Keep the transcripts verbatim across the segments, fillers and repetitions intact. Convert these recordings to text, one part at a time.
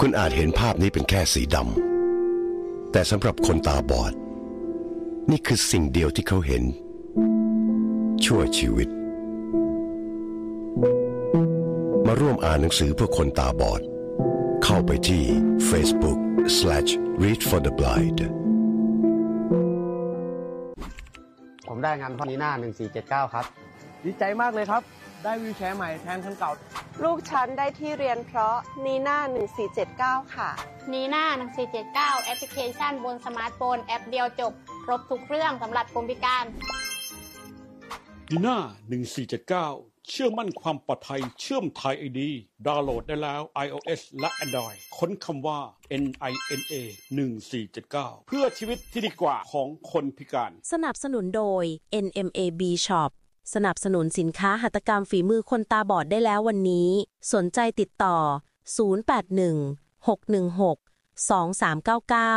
คุณอาจเห็นภาพนี้เป็นแค่สีดำแต่สำหรับคนตาบอดนี่คือสิ่งเดียวที่เขาเห็นชั่วชีวิตมาร่วมอ่านหนังสือเพื่อคนตาบอดเข้าไปที่ Facebook slash read for the blind ผมได้งานพอนีน่าหนึ่งสี่เจ็ดเก้าครับดีใจมากเลยครับได้วีลแชร์ใหม่แทนคันเก่าลูกฉันได้ที่เรียนเพราะนีน่าหนึ่งสี่เจ็ดเก้าค่ะนีน่าหนึ่งสี่เจ็ดเก้าแอปพลิเคชันบนสมาร์ทโฟนแอปเดียวจบครบทุกเรื่องสำหรับคนพิการนีน่าหนึ่งสี่เจ็ดเก้าเชื่อมั่นความปลอดภัยเชื่อมไทย ไอ ดี ดาวน์โหลดได้แล้ว iOS และ Android ค้นคำว่า เอ็น ไอ เอ็น เอ หนึ่งสี่เจ็ดเก้า เพื่อชีวิตที่ดีกว่าของคนพิการสนับสนุนโดย เอ็น เอ็ม เอ บี Shop สนับสนุนสินค้าหัตถกรรมฝีมือคนตาบอดได้แล้ววันนี้สนใจติดต่อศูนย์ แปด หนึ่ง หก หนึ่ง หก สอง สาม เก้า เก้า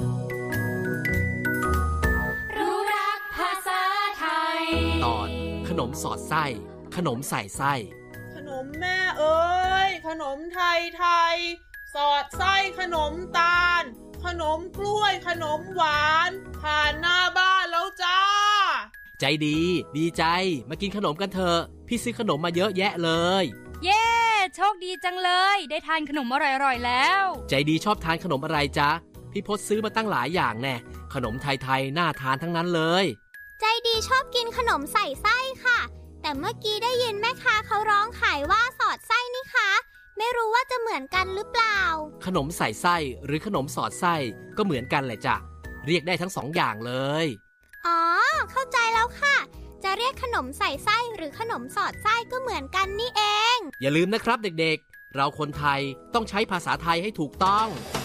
รู้รักภาษาไทยตอนขนมสอดไส้ขนมใส่ไส้ขนมแม่เอ๋ยขนมไทยไทยสอดไส้ขนมตาลขนมกล้วยขนมหวานผ่านหน้าบ้านแล้วจ้าใจดีดีใจมากินขนมกันเถอะพี่ซื้อขนมมาเยอะแยะเลยเย้โชคดีจังเลยได้ทานขนมอร่อยๆแล้วใจดีชอบทานขนมอะไรจ๊ะพี่พศซื้อมาตั้งหลายอย่างแน่ขนมไทยๆน่าทานทั้งนั้นเลยใจดีชอบกินขนมใส่ไส้ค่ะแต่เมื่อกี้ได้ยินแม่ค้าเขาร้องขายว่าสอดไส้นี่คะไม่รู้ว่าจะเหมือนกันหรือเปล่าขนมใส่ไส้หรือขนมสอดไส้ก็เหมือนกันแหละจ้ะเรียกได้ทั้งสองอย่างเลยอ๋อเข้าใจแล้วค่ะจะเรียกขนมใส่ไส้หรือขนมสอดไส้ก็เหมือนกันนี่เองอย่าลืมนะครับเด็กๆเราคนไทยต้องใช้ภาษาไทยให้ถูกต้อง